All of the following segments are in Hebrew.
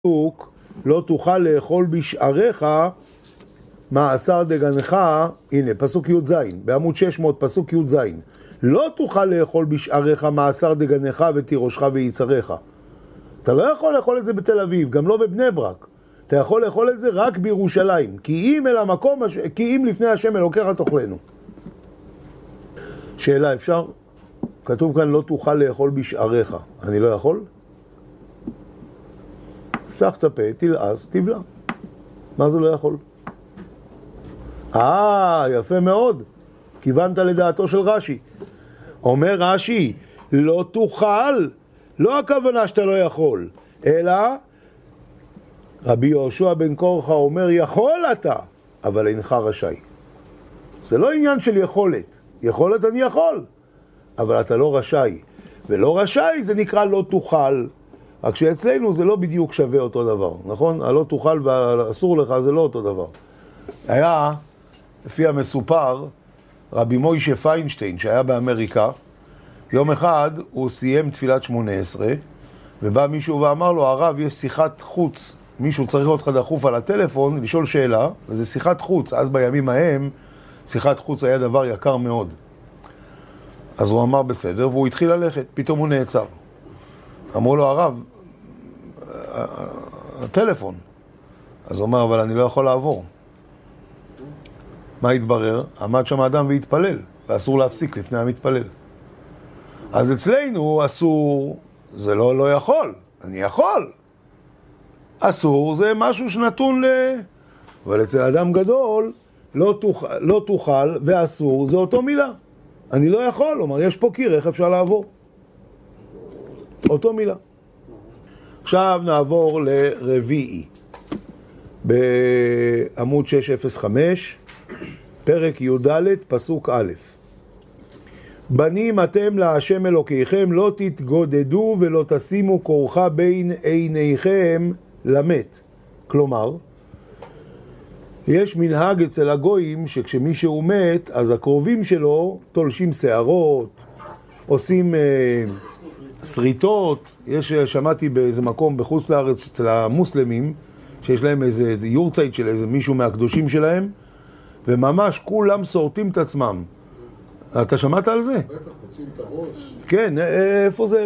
לא תוכל לאכול בשעריך מעשר דגנך, הנה פסוק י"ז, בעמוד 600 פסוק י"ז, לא תוכל לאכול בשעריך מעשר דגנך ותירושך ויצריך. אתה לא יכול לאכול את זה בתל אביב, גם לא בבני ברק. אתה יכול לאכול את זה רק בירושלים, כי אם לפני השם אלוקיך תאכלנו. שאלה, אפשר? כתוב כאן לא תוכל לאכול בשעריך. אני לא יכול? פתח את הפה, תלעס, תבלע. מה זה לא יכול? יפה מאוד. כיוונת לדעתו של רש"י. אומר רש"י, לא תוכל, לא הכוונה שאתה לא יכול, אלא רבי יהושע בן קורחה אומר, יכול אתה, אבל אינך רשאי. זה לא עניין של יכולת. יכולת אני יכול, אבל אתה לא רשאי. ולא רשאי זה נקרא לא תוכל. רק שאצלנו זה לא בדיוק שווה אותו דבר, נכון? הלא תוכל ואסור לך זה לא אותו דבר. היה, לפי המסופר, רבי מוישה פיינשטיין, שהיה באמריקה, יום אחד הוא סיים תפילת 18, ובא מישהו ואמר לו, הרב, יש שיחת חוץ, מישהו צריך אותך דחוף על הטלפון, לשאול שאלה, וזה שיחת חוץ. אז בימים ההם, שיחת חוץ היה דבר יקר מאוד. אז הוא אמר בסדר, והוא התחיל ללכת, פתאום הוא נעצר. אמרו לו, הרב, הטלפון. אז הוא אומר, אבל אני לא יכול לעבור. מה התברר? עמד שם אדם והתפלל, ואסור להפסיק לפני המתפלל. אז אצלנו אסור, זה לא יכול, אני יכול. אסור זה משהו שנתון אבל אצל אדם גדול, לא תוכל ואסור זה אותו מילה. אני לא יכול, אומר, יש פה קיר, איך אפשר לעבור? אותו מילה. עכשיו נעבור לרביעי. בעמוד 605, פרק י"ד, פסוק א'. בנים אתם להשם אלוקיכם, לא תתגודדו ולא תשימו כורחה בין עיניכם למת. כלומר, יש מנהג אצל הגויים שכשמישהו מת, אז הקרובים שלו תולשים שערות, עושים שריטות. שמעתי באיזה מקום בחוץ לארץ אצל המוסלמים, שיש להם איזה יורצייט של איזה מישהו מהקדושים שלהם, וממש כולם שורטים את עצמם. אתה שמעת על זה? בטח, פוצעים את הראש. כן, איפה זה?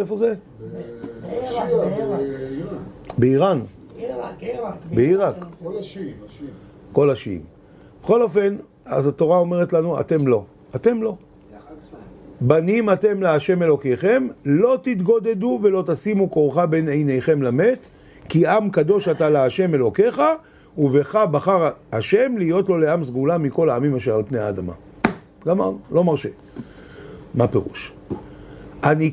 באיראן. בעיראק. כל השיעים. כל השיעים. בכל אופן, אז התורה אומרת לנו, אתם לא. אתם לא. בנים אתם להשם אלוקיכם, לא תתגודדו ולא תשימו כורחה בין עיניכם למת, כי עם קדוש אתה להשם אלוקיך, ובך בחר השם להיות לו לעם סגולה מכל העמים אשר על פני האדמה. גמר, לא מרשה. מה פירוש? אני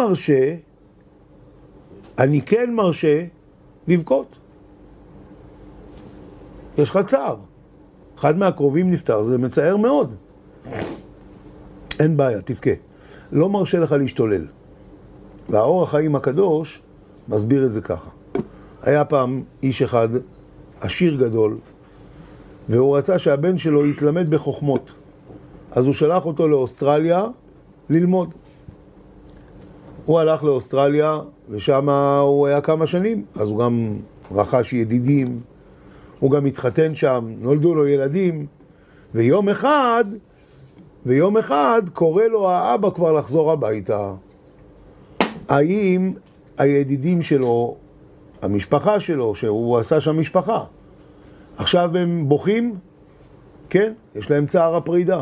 כן מרשה לבכות. יש לך צער. אחד מהקרובים נפטר, זה מצער מאוד. אין בעיה, תבכה. לא מרשה לך להשתולל. והאור החיים הקדוש מסביר את זה ככה. היה פעם איש אחד, עשיר גדול, והוא רצה שהבן שלו יתלמד בחוכמות. אז הוא שלח אותו לאוסטרליה ללמוד. הוא הלך לאוסטרליה, ושם הוא היה כמה שנים. אז הוא גם רכש ידידים, הוא גם התחתן שם, נולדו לו ילדים, ויום אחד קורא לו האבא כבר לחזור הביתה. האם הידידים שלו, המשפחה שלו, שהוא עשה שם משפחה, עכשיו הם בוכים? כן, יש להם צער הפרידה.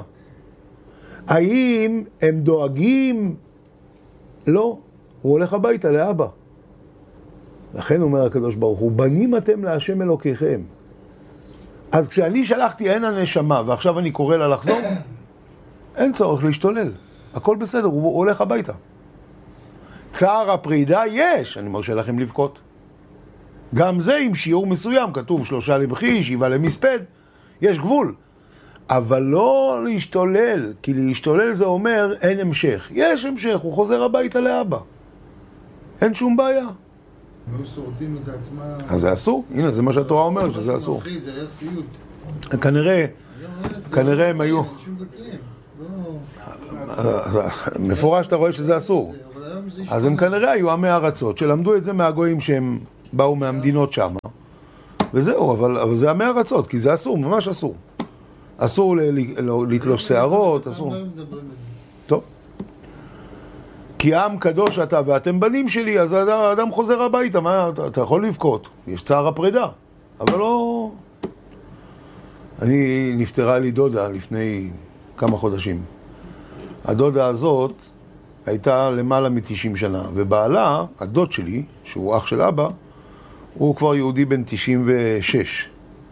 האם הם דואגים? לא, הוא הולך הביתה לאבא. לכן אומר הקדוש ברוך הוא, בנים אתם להשם אלוקיכם. אז כשאני שלחתי אין הנשמה, ועכשיו אני קורא לה לחזור, אין צורך להשתולל. הכל בסדר, הוא הולך הביתה. צער הפרידה יש, אני מרשה לכם לבכות. גם זה עם שיעור מסוים, כתוב 3 לבכי, 7 למספד, יש גבול. אבל לא להשתולל, כי להשתולל זה אומר אין המשך. יש המשך, הוא חוזר הביתה לאבא. אין שום בעיה. לא שורטים את עצמם. אז זה אסור, הנה זה מה שהתורה אומרת, שזה אסור. זה היה סיוט. כנראה הם היו... מפורש אתה רואה שזה אסור. אז הם כנראה היו עמי ארצות, שלמדו את זה מהגויים שהם באו מהמדינות שם, וזהו, אבל זה המאה ארצות, כי זה אסור, ממש אסור. אסור לתלוש שערות, אסור. טוב. כי עם קדוש אתה ואתם בנים שלי, אז האדם חוזר הביתה, מה, אתה יכול לבכות, יש צער הפרידה, אבל לא... נפטרה לי דודה לפני כמה חודשים. הדודה הזאת הייתה למעלה מ-90 שנה, ובעלה, הדוד שלי, שהוא אח של אבא, הוא כבר יהודי בן 96.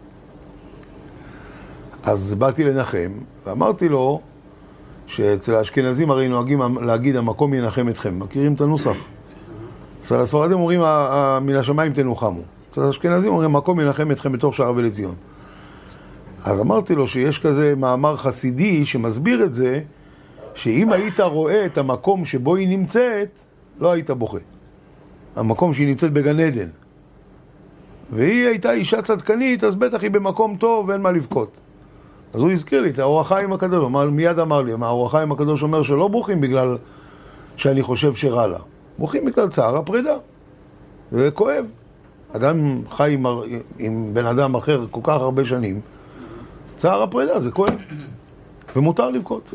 אז באתי לנחם, ואמרתי לו שאצל האשכנזים הרי נוהגים להגיד המקום ינחם אתכם. מכירים את הנוסח? אצל הספרדים אומרים מן השמיים תנוחמו. אצל האשכנזים אומרים המקום ינחם אתכם בתוך שער ולציון. אז אמרתי לו שיש כזה מאמר חסידי שמסביר את זה, שאם היית רואה את המקום שבו היא נמצאת, לא היית בוכה. המקום שהיא נמצאת בגן עדן. והיא הייתה אישה צדקנית, אז בטח היא במקום טוב ואין מה לבכות. אז הוא הזכיר לי את האור החיים הקדוש, מיד אמר לי, האור החיים הקדוש אומר שלא בוכים בגלל שאני חושב שרע לה. בוכים בגלל צער הפרידה. זה כואב. אדם חי עם בן אדם אחר כל כך הרבה שנים, צער הפרידה זה כואב. ומותר לבכות.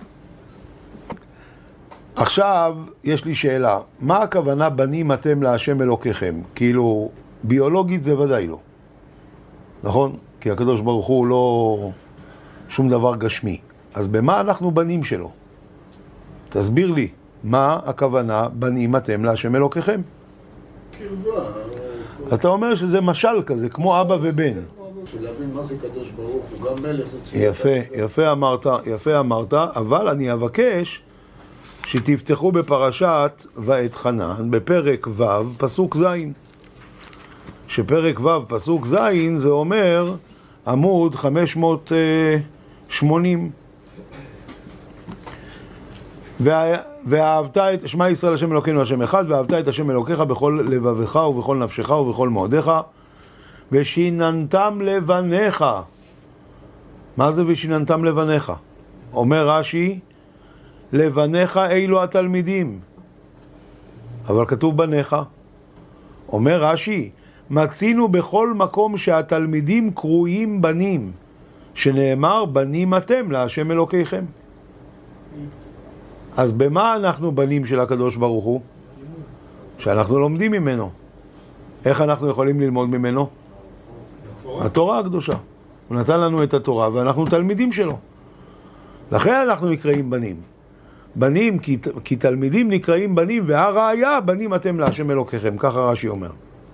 עכשיו יש לי שאלה, מה הכוונה בנים אתם להשם אלוקיכם? כאילו, ביולוגית זה ודאי לא. נכון? כי הקדוש ברוך הוא לא שום דבר גשמי. אז במה אנחנו בנים שלו? תסביר לי, מה הכוונה בנים אתם להשם אלוקיכם? קרבה. אתה אומר שזה משל כזה, כמו אבא ובן. להבין מה זה קדוש ברוך הוא, גם מלך זה צורה. יפה אמרת, אבל אני אבקש שתפתחו בפרשת ואת חנן, בפרק ו' פסוק ז'. שפרק ו' פסוק ז' זה אומר עמוד 580. ואהבת את שמע ישראל השם אלוקינו השם אחד, ואהבת את השם אלוקיך בכל לבבך ובכל נפשך ובכל מאודיך, ושיננתם לבניך. מה זה ושיננתם לבניך? אומר רש"י, לבניך אילו התלמידים, אבל כתוב בניך. אומר רש"י, מצינו בכל מקום שהתלמידים קרויים בנים, שנאמר בנים אתם להשם אלוקיכם. אז במה אנחנו בנים של הקדוש ברוך הוא? שאנחנו לומדים ממנו. איך אנחנו יכולים ללמוד ממנו? התורה הקדושה. הוא נתן לנו את התורה ואנחנו תלמידים שלו. לכן אנחנו נקראים בנים. בנים כי תלמידים נקראים בנים, והראיה בנים אתם להשם אלוקיכם. ככה רש"י אומר.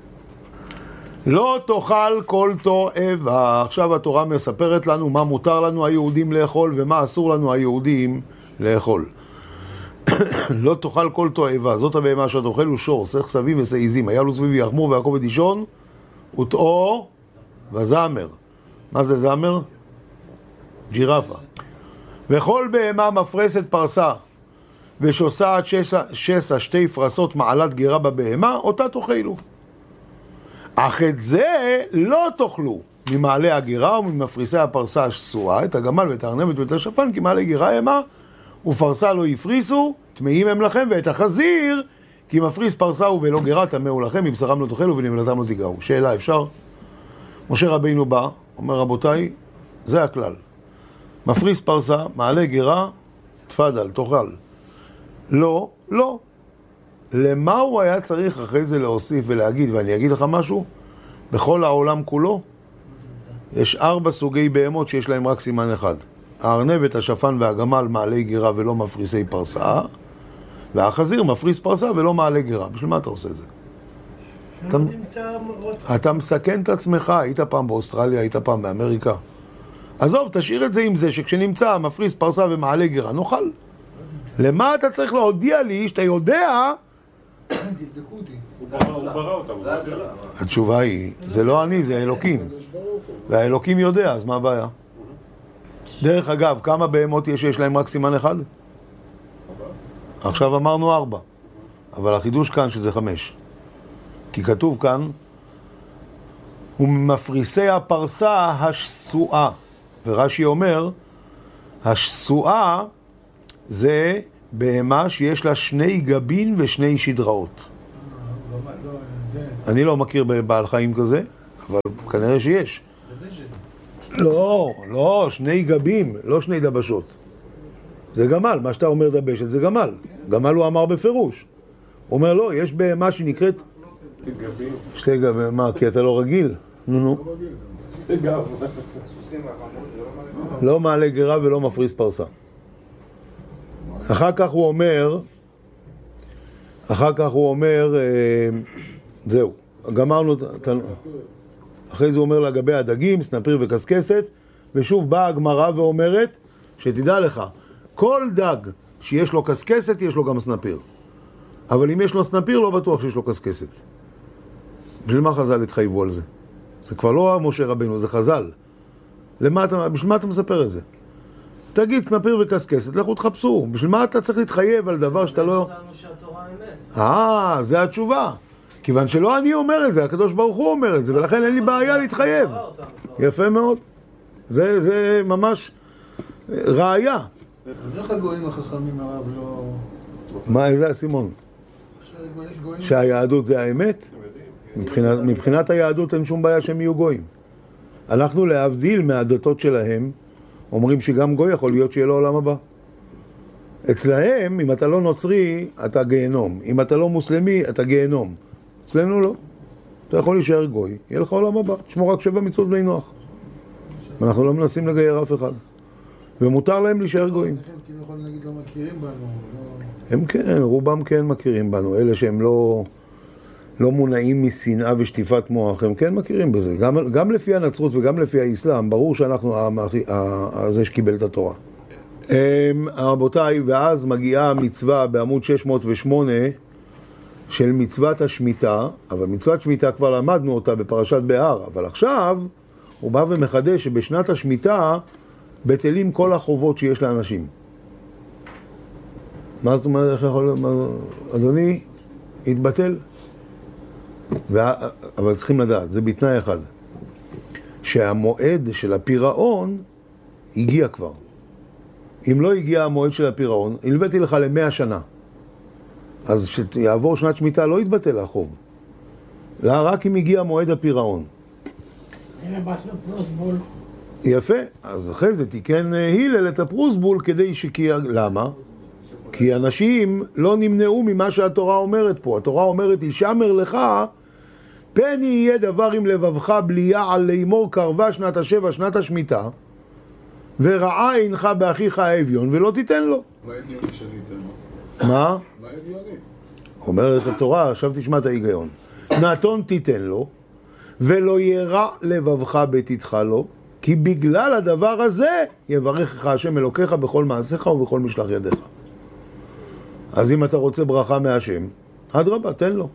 לא תאכל כל תועבה. עכשיו התורה מספרת לנו מה מותר לנו היהודים לאכול ומה אסור לנו היהודים לאכול. לא תאכל כל תועבה, זאת הבהמה שאתה אוכל הוא שור, סך סביב וסעיזים, היה לו סביב יחמור ויעקב ודישון, וטעו וזמר. מה זה זמר? ג'ירפה. וכל בהמה מפרסת פרסה, ושוסעת שסע שתי פרסות מעלת גירה בבהמה, אותה תאכלו. אך את זה לא תאכלו, ממעלה הגירה וממפריסי הפרסה השסועה, את הגמל ואת הארנבת ואת השפן, כי מעלה גירה המה, ופרסה לא יפריסו, טמאים הם לכם, ואת החזיר, כי מפריס פרסה ולא גירה, טמאו לכם, מבשרם לא תאכלו ונמלתם לא תיגעו. שאלה, אפשר? משה רבינו בא, אומר רבותיי, זה הכלל. מפריס פרסה, מעלה גירה, תפדל, תאכל. לא, לא. למה הוא היה צריך אחרי זה להוסיף ולהגיד, ואני אגיד לך משהו, בכל העולם כולו, יש 4 סוגי בהמות שיש להם רק סימן אחד. הארנבת, השפן והגמל מעלי גירה ולא מפריסי פרסה, והחזיר מפריס פרסה ולא מעלה גירה. בשביל מה אתה עושה את זה? אתה מסכן את עצמך, היית פעם באוסטרליה, היית פעם באמריקה. עזוב, תשאיר את זה עם זה שכשנמצא מפריס פרסה ומעלה גירה, נאכל. למה אתה צריך להודיע לי שאתה יודע? תבדקו אותי. הוא ברא אותם. התשובה היא, זה לא אני, זה אלוקים. והאלוקים יודע, אז מה הבעיה? דרך אגב, כמה בהמות יש להם רק סימן אחד? 4. עכשיו אמרנו 4. אבל החידוש כאן שזה 5. כי כתוב כאן, ומפריסי הפרסה השסועה. ורש"י אומר, השסועה זה בהמה שיש לה 2 גבין ו2 שדראות. אני לא מכיר בבעל חיים כזה, אבל כנראה שיש. לא, שני גבים, לא שני דבשות. זה גמל, מה שאתה אומר דבשת זה גמל. גמל הוא אמר בפירוש. הוא אומר לא, יש במה שנקראת... שתי גבים, מה, כי אתה לא רגיל? נו. לא מעלה גרה ולא מפריס פרסה. אחר כך הוא אומר, זהו, גמרנו, אחרי זה הוא אומר לגבי הדגים, סנפיר וקסקסת, ושוב באה הגמרא ואומרת, שתדע לך, כל דג שיש לו קסקסת, יש לו גם סנפיר. אבל אם יש לו סנפיר, לא בטוח שיש לו קסקסת. בשביל מה חז"ל התחייבו על זה? זה כבר לא משה רבנו, זה חז"ל. בשביל מה אתה מספר את זה? תגיד סנפיר וקסקסת, לכו תחפשו. בשביל מה אתה צריך להתחייב על דבר שאתה לא... זה התשובה. כיוון שלא אני אומר את זה, הקדוש ברוך הוא אומר את זה, ולכן אין לי בעיה להתחייב. יפה מאוד. זה ממש ראיה. אז איך הגויים החכמים הרב לא... מה, איזה הסימון? שהיהדות זה האמת? מבחינת היהדות אין שום בעיה שהם יהיו גויים. אנחנו להבדיל מהדתות שלהם, אומרים שגם גוי יכול להיות שיהיה לו עולם הבא. אצלהם, אם אתה לא נוצרי, אתה גיהנום. אם אתה לא מוסלמי, אתה גיהנום. אצלנו לא. אתה יכול להישאר גוי, יהיה לך עולם הבא. תשמור רק 7 מצוות בני נוח. אנחנו לא מנסים לגייר אף אחד. ומותר להם להישאר גויים. כביכול נגיד לא מכירים בנו. הם כן, רובם כן מכירים בנו. אלה שהם לא מונעים משנאה ושטיפת מוח, הם כן מכירים בזה. גם לפי הנצרות וגם לפי האסלאם, ברור שאנחנו זה שקיבל את התורה. רבותיי, ואז מגיעה המצווה בעמוד 608 של מצוות השמיטה, אבל מצוות שמיטה כבר למדנו אותה בפרשת בהר, אבל עכשיו הוא בא ומחדש שבשנת השמיטה בטלים כל החובות שיש לאנשים. מה זאת אומרת, איך יכול... אדוני, התבטל. אבל צריכים לדעת, זה בתנאי אחד, שהמועד של הפירעון הגיע כבר. אם לא הגיע המועד של הפירעון, הלוויתי לך ל100 שנה. אז שיעבור שנת שמיטה לא יתבטל החוב. לא, רק אם הגיע מועד הפירעון. הנה בת לו פרוסבול. יפה, אז אחרי זה תיקן הילל את הפרוסבול כדי למה? כי אנשים לא נמנעו ממה שהתורה אומרת פה. התורה אומרת, ישמר לך, פן יהיה דבר עם לבבך בלי יעל לאמור קרבה שנת השבע, שנת השמיטה, ורעה אינך באחיך האביון, ולא תיתן לו. מה הגיוני שאני אתן לו? מה? מה הגיוני? אומרת התורה, עכשיו תשמע את ההיגיון. נתון תיתן לו, ולא ירע לבבך בתיתך לו, כי בגלל הדבר הזה יברכך השם אלוקיך בכל מעשיך ובכל משלח ידיך. אז אם אתה רוצה ברכה מהשם, אדרבה, תן לו.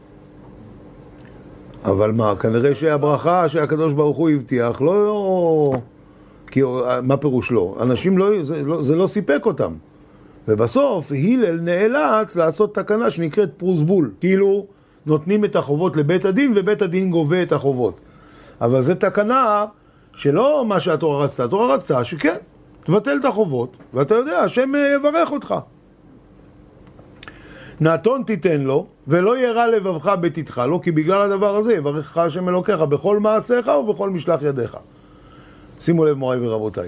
אבל מה, כנראה שהברכה שהקדוש ברוך הוא הבטיח, לא... כי מה פירוש לא? אנשים זה לא סיפק אותם. ובסוף הילל נאלץ לעשות תקנה שנקראת פרוסבול. כאילו נותנים את החובות לבית הדין ובית הדין גובה את החובות. אבל זו תקנה שלא מה שהתורה רצתה. התורה רצתה שכן, תבטל את החובות, ואתה יודע, השם יברך אותך. נתון תיתן לו, ולא ירע לבבך בתיתך לו, כי בגלל הדבר הזה יברכך השם אלוקיך בכל מעשיך ובכל משלח ידיך. שימו לב מוריי ורבותיי.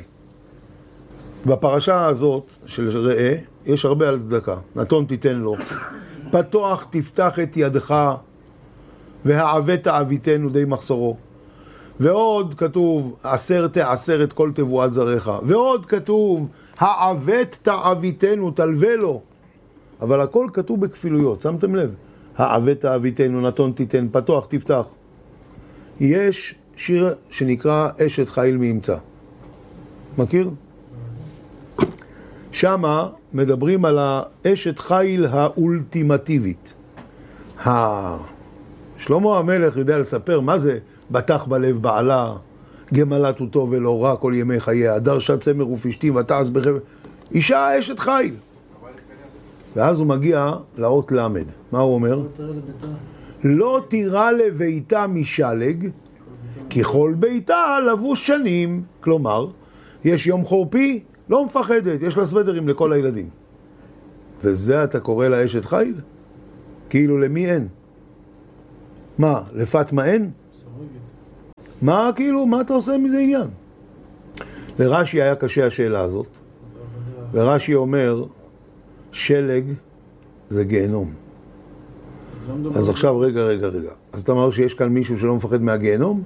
בפרשה הזאת של ראה, יש הרבה על צדקה. נתון תיתן לו, פתוח תפתח את ידך, והעבט העביתנו די מחסורו. ועוד כתוב, עשר תעשר את כל תבואת זרעך. ועוד כתוב, העבט תעביתנו, תלווה לו. אבל הכל כתוב בכפילויות, שמתם לב? העבט תעביתנו, נתון תיתן, פתוח תפתח. יש שיר שנקרא אשת חיל מימצא. מכיר? שמה מדברים על האשת חיל האולטימטיבית. שלמה המלך יודע לספר מה זה בטח בלב בעלה, גמלת הוא טוב ולא רע כל ימי חייה, דרשת צמר ופשתים ותעש בחבר. אישה אשת חיל. ואז הוא מגיע לאות למד. מה הוא אומר? לא תירא לביתה משלג, כי כל ביתה לבוש שנים. כלומר, יש יום חורפי, לא מפחדת, יש לה סוודרים לכל הילדים. וזה אתה קורא לה אשת חיל? כאילו למי אין? מה, לפטמה אין? מה כאילו, מה אתה עושה מזה עניין? לרש"י היה קשה השאלה הזאת, ורש"י אומר, שלג זה גיהנום. אז עכשיו רגע. אז אתה אומר שיש כאן מישהו שלא מפחד מהגיהנום?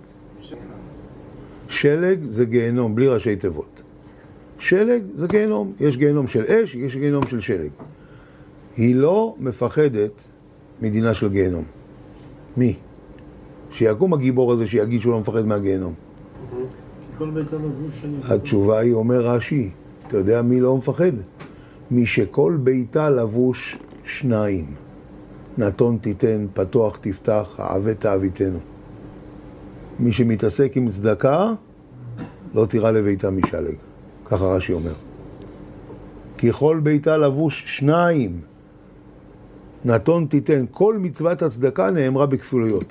שלג זה גיהנום, בלי ראשי תיבות. שלג זה גיהנום. יש גיהנום של אש, יש גיהנום של שלג. היא לא מפחדת מדינה של גיהנום. מי? שיקום הגיבור הזה שיגיד שהוא לא מפחד מהגיהנום. כל בית הלבוש שאני... התשובה היא, אומר רש"י, אתה יודע מי לא מפחד? מי שכל ביתה לבוש שניים. נתון תיתן, פתוח תפתח, העווה תעביתנו. מי שמתעסק עם צדקה, לא תירא לביתה משלג. ככה רש"י אומר. כי כל ביתה לבוש שניים. נתון תיתן, כל מצוות הצדקה נאמרה בכפילויות.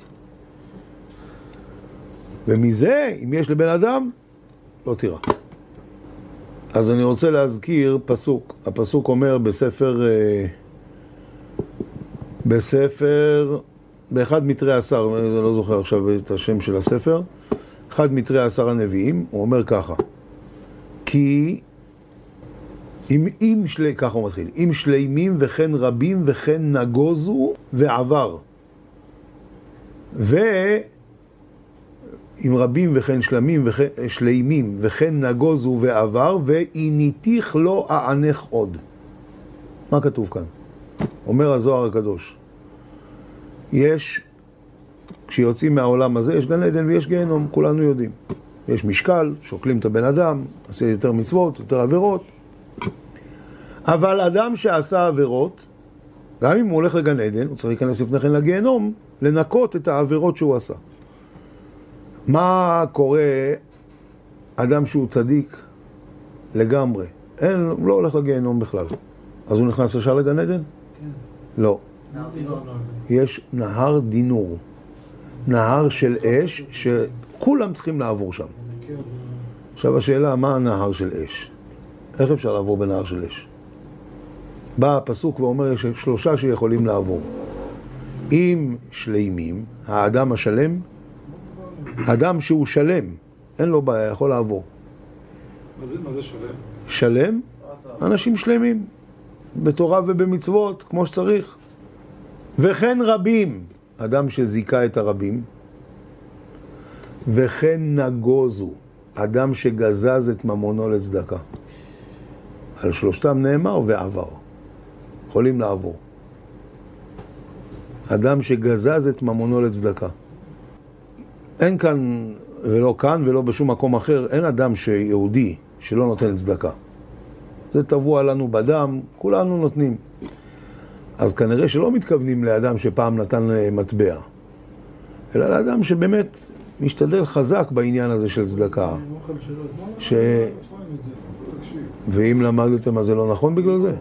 ומזה, אם יש לבן אדם, לא תירא. אז אני רוצה להזכיר פסוק. הפסוק אומר באחד מתרי עשר, אני לא זוכר עכשיו את השם של הספר, אחד מתרי עשר הנביאים, הוא אומר ככה, כי ככה הוא מתחיל, אם שלימים וכן רבים וכן נגוזו ועבר, ואם רבים וכן שלימים וכן נגוזו ועבר, ועיניתיך לא אענך עוד. מה כתוב כאן? אומר הזוהר הקדוש, כשיוצאים מהעולם הזה, יש גן עדן ויש גיהנום, כולנו יודעים. יש משקל, שוקלים את הבן אדם, עושה יותר מצוות, יותר עבירות. אבל אדם שעשה עבירות, גם אם הוא הולך לגן עדן, הוא צריך להיכנס לפני כן לגיהנום, לנקות את העבירות שהוא עשה. מה קורה אדם שהוא צדיק לגמרי? הוא לא הולך לגיהנום בכלל. אז הוא נכנס ישר לגן עדן? כן. לא. יש נהר דינור. נהר של אש שכולם צריכים לעבור שם. עכשיו השאלה, מה הנהר של אש? איך אפשר לעבור בנהר של אש? בא הפסוק ואומר יש 3 שיכולים לעבור. אם שלימים, האדם השלם, אדם שהוא שלם, אין לו בעיה, יכול לעבור. מה זה שלם? שלם? אנשים שלמים, בתורה ובמצוות, כמו שצריך. וכן רבים, אדם שזיקה את הרבים. וכן נגוזו, אדם שגזז את ממונו לצדקה. על 3 נאמר ועבר. יכולים לעבור. אדם שגזז את ממונו לצדקה. אין כאן, ולא כאן ולא בשום מקום אחר, אין אדם שיהודי שלא נותן צדקה. זה טבוע לנו בדם, כולנו נותנים. אז כנראה שלא מתכוונים לאדם שפעם נתן מטבע, אלא לאדם שבאמת משתדל חזק בעניין הזה של צדקה. ואם למדתם אז זה לא נכון בגלל זה?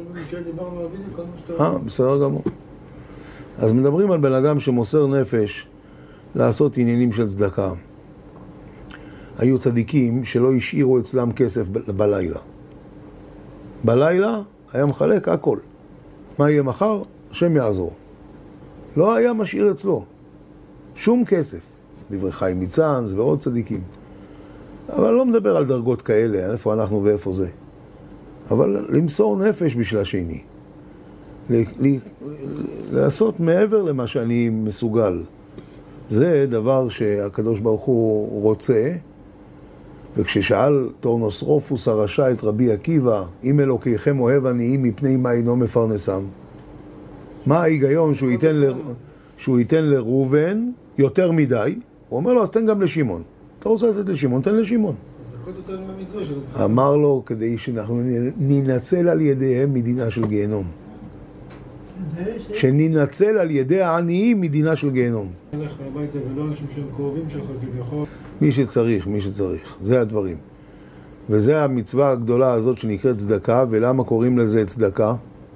בסדר גמור. אז מדברים על בן אדם שמוסר נפש לעשות עניינים של צדקה. היו צדיקים שלא השאירו אצלם כסף בלילה. בלילה היה מחלק הכל. מה יהיה מחר? השם יעזור. לא היה משאיר אצלו שום כסף. דברי חיים מצאנז ועוד צדיקים. אבל לא מדבר על דרגות כאלה, איפה אנחנו ואיפה זה. אבל למסור נפש בשביל השני. לעשות מעבר למה שאני מסוגל. זה דבר שהקדוש ברוך הוא רוצה. וכששאל טורנוסרופוס הרשע את רבי עקיבא, אם אלוקיכם אוהב עניים מפני מה אינו מפרנסם? מה ההיגיון שהוא ייתן לראובן יותר מדי? הוא אומר לו, אז תן גם לשמעון. אתה רוצה לתת לשמעון, תן לשמעון. אמר לו, כדי שאנחנו ננצל על ידיהם מדינה של גיהנום. שננצל על ידי העניים מדינה של גיהנום. הלך הביתה ולא אנשים שהם קרובים שלך כביכול. מי שצריך. זה הדברים. וזה המצווה הגדולה הזאת שנקראת צדקה, ולמה קוראים לזה צדקה?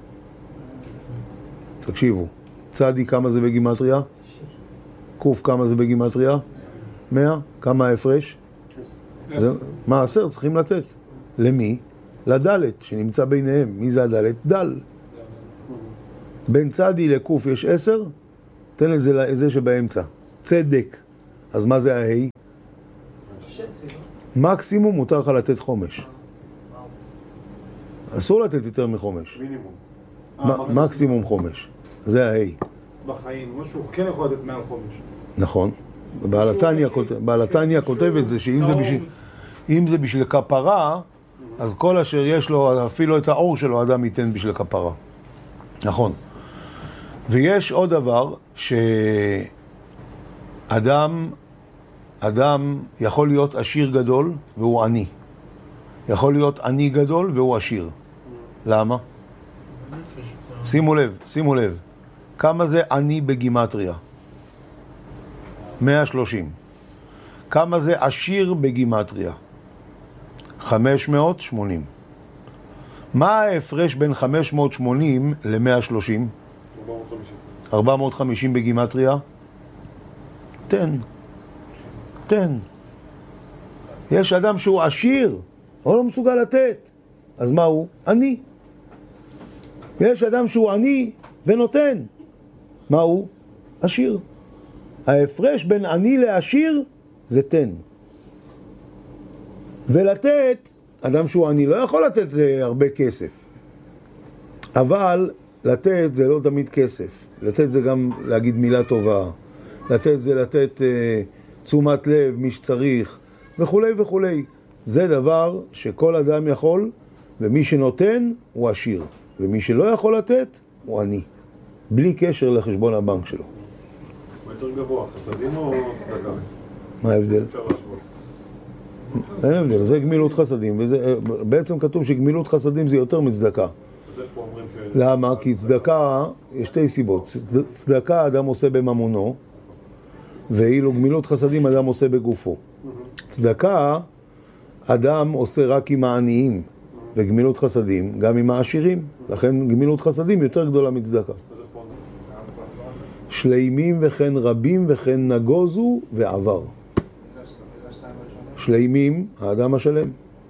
תקשיבו, צדי כמה זה בגימטריה? קוף כמה זה בגימטריה? 100? כמה ההפרש? מה 10 צריכים לתת? למי? לדלת שנמצא ביניהם. מי זה הדלת? דל. בין צדי לקוף יש 10? 9. תן את זה לזה שבאמצע. צדק. אז מה זה ההי? מקסימום מותר לך לתת חומש. אסור לתת יותר מחומש. מינימום. מקסימום חומש. זה ההי. בחיים, משהו, כן יכול לתת מעל חומש. נכון. בעל התניא כותב את זה, שאם זה בשביל כפרה, אז כל אשר יש לו, אפילו את האור שלו, אדם ייתן בשביל כפרה. נכון. ויש עוד דבר, שאדם יכול להיות עשיר גדול והוא עני. יכול להיות עני גדול והוא עשיר. למה? שימו לב. כמה זה עני בגימטריה? 130. כמה זה עשיר בגימטריה? 580. מה ההפרש בין 580 ל-130? 450. 450 בגימטריה? תן. יש אדם שהוא עשיר, הוא לא מסוגל לתת. אז מה הוא? עני. יש אדם שהוא עני ונותן. מה הוא? עשיר. ההפרש בין עני לעשיר זה תן. ולתת, אדם שהוא עני לא יכול לתת הרבה כסף. אבל לתת זה לא תמיד כסף. לתת זה גם להגיד מילה טובה. לתת זה לתת תשומת לב, מי שצריך, וכולי וכולי. זה דבר שכל אדם יכול, ומי שנותן הוא עשיר. ומי שלא יכול לתת הוא עני. בלי קשר לחשבון הבנק שלו. מה יותר גבוה, חסדים או צדקה? מה ההבדל? אפשר להשוות. אין הבדל, זה גמילות חסדים, בעצם כתוב שגמילות חסדים זה יותר מצדקה. אז איך פה אומרים למה? כי צדקה, יש שתי סיבות. צדקה אדם עושה בממונו, ואילו גמילות חסדים אדם עושה בגופו. צדקה אדם עושה רק עם העניים, וגמילות חסדים גם עם העשירים. לכן גמילות חסדים יותר גדולה מצדקה. שלימים וכן רבים וכן נגוזו ועבר. שלימים, האדם השלם.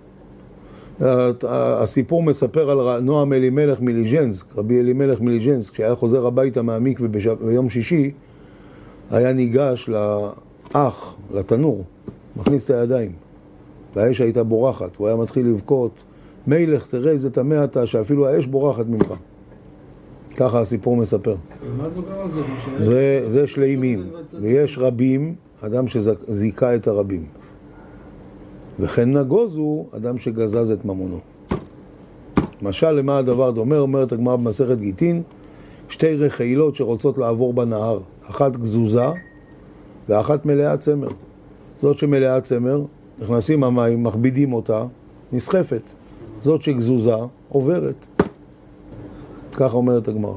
הסיפור מספר על נועם אלימלך מליז'נסק, רבי אלימלך מליז'נסק, כשהיה חוזר הביתה מהמקווה ביום שישי, היה ניגש לאח, לתנור, מכניס את הידיים, והאש הייתה בורחת, הוא היה מתחיל לבכות, מלך תראה איזה טמא אתה, שאפילו האש בורחת ממך. ככה הסיפור מספר. זה שלימים, ויש רבים, אדם שזיקה את הרבים. וכן נגוז הוא אדם שגזז את ממונו. משל למה הדבר דומה? אומרת הגמרא במסכת גיטין, שתי רכילות שרוצות לעבור בנהר, אחת גזוזה ואחת מלאה צמר. זאת שמלאה צמר, נכנסים המים, מכבידים אותה, נסחפת. זאת שגזוזה עוברת. ככה אומרת הגמרא.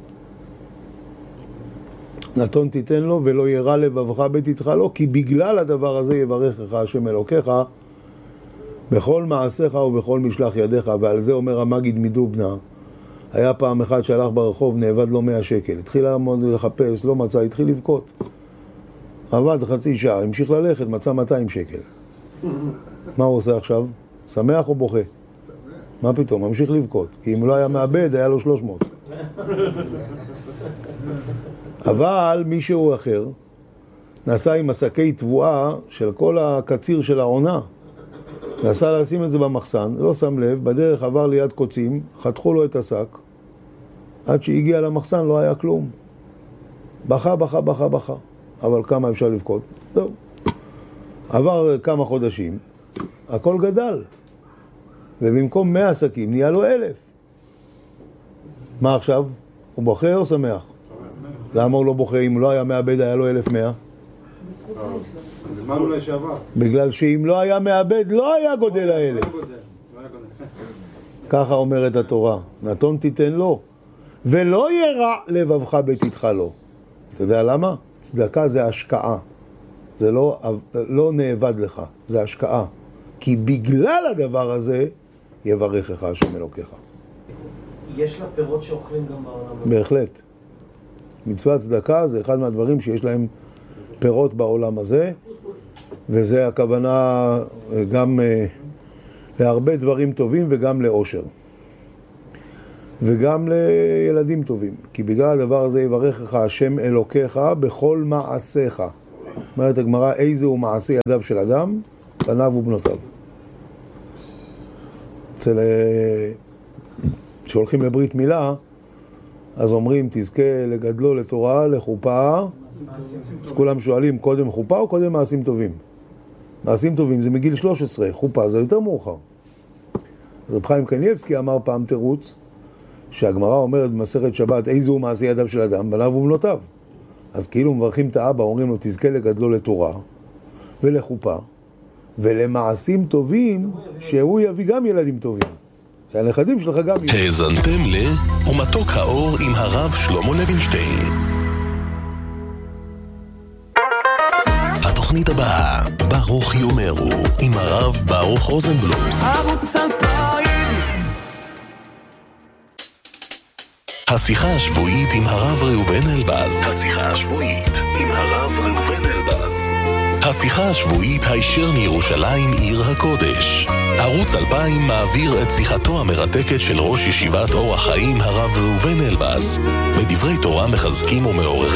נתון תיתן לו ולא ירא לבבך בתתך לו, כי בגלל הדבר הזה יברכך השם אלוקיך בכל מעשיך ובכל משלח ידיך. ועל זה אומר המגיד מדובנה, היה פעם אחד שהלך ברחוב, נאבד לו 100 שקל, התחיל לעמוד לחפש, לא מצא, התחיל לבכות, עבד חצי שעה, המשיך ללכת, מצא 200 שקל. מה הוא עושה עכשיו? שמח או בוכה? מה פתאום? המשיך לבכות, כי אם לא היה מאבד היה לו 300. אבל מישהו אחר נסע עם עסקי תבואה של כל הקציר של העונה, נסע לשים את זה במחסן, לא שם לב, בדרך עבר ליד קוצים, חתכו לו את השק, עד שהגיע למחסן לא היה כלום. בכה, אבל כמה אפשר לבכות? זהו. עבר כמה חודשים, הכל גדל, ובמקום 100 עסקים נהיה לו 1,000. מה עכשיו? הוא בוכה או שמח? למה הוא לא בוכה? אם לא היה מאבד היה לו 1,100. זמן אולי שעבר. בגלל שאם לא היה מאבד לא היה גודל 1,000. ככה אומרת התורה, נתון תיתן לו ולא ירע לבבך בתתך לו. אתה יודע למה? צדקה זה השקעה, זה לא נאבד לך, זה השקעה, כי בגלל הדבר הזה יברכך השם אלוקיך. יש לה פירות שאוכלים גם בעולם הזה? בהחלט. מצוות צדקה זה אחד מהדברים שיש להם פירות בעולם הזה, וזה הכוונה גם להרבה דברים טובים וגם לאושר. וגם לילדים טובים. כי בגלל הדבר הזה יברכך השם אלוקיך בכל מעשיך. אומרת הגמרא, איזה הוא מעשה ידיו של אדם? בניו ובנותיו. כשהולכים לברית מילה, אז אומרים, תזכה לגדלו לתורה, לחופה. אז כולם שואלים, קודם חופה או קודם מעשים טובים? מעשים טובים זה מגיל 13, חופה זה יותר מאוחר. אז רב חיים קניאבסקי אמר פעם תירוץ, שהגמרא אומרת במסכת שבת, איזה הוא מעשה ידיו של אדם? בניו ובנותיו. אז כאילו מברכים את האבא, אומרים לו, תזכה לגדלו לתורה ולחופה, ולמעשים טובים, שהוא יביא גם ילדים טובים. שהנכדים שלך גם יביא. האזנתם ומתוק האור עם הרב שלמה לוינשטיין. התוכנית הבאה, ברוך יאמרו, עם הרב ברוך רוזנבלום. ערוץ 2000. השיחה השבועית עם הרב ראובן אלבז. השיחה השבועית עם הרב ראובן אלבז. השיחה השבועית הישר מירושלים עיר הקודש. ערוץ 2000 מעביר את שיחתו המרתקת של ראש ישיבת אור החיים הרב ראובן אלבז. בדברי תורה מחזקים ומעוררים